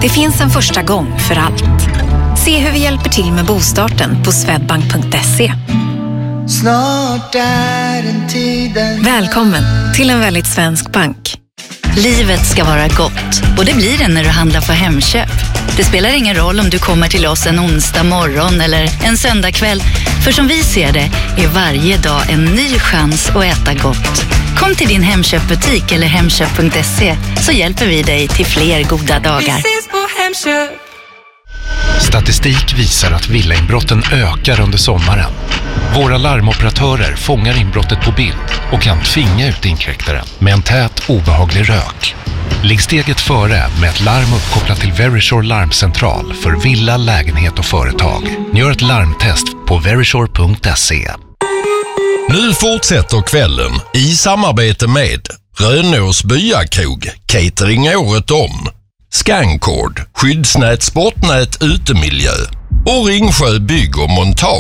Det finns en första gång för allt. Se hur vi hjälper till med bostarten på swedbank.se. Snart är den tiden. Välkommen till en väldigt svensk bank. Livet ska vara gott, och det blir det när du handlar på Hemköp. Det spelar ingen roll om du kommer till oss en onsdag morgon eller en söndag kväll. För som vi ser det är varje dag en ny chans att äta gott. Kom till din Hemköpbutik eller hemköp.se så hjälper vi dig till fler goda dagar. Vi ses på Hemköp. Statistik visar att villainbrotten ökar under sommaren. Våra larmoperatörer fångar inbrottet på bild och kan tvinga ut inkräktaren med en tät, obehaglig rök. Ligg steget före med ett larm uppkopplat till Verisure larmcentral för villa, lägenhet och företag. Gör ett larmtest på verisure.se. Nu fortsätter kvällen i samarbete med Rönås Byakrog, catering året om, Scancord, skyddsnät, sportnät, utemiljö och Ringsjö bygg och montage.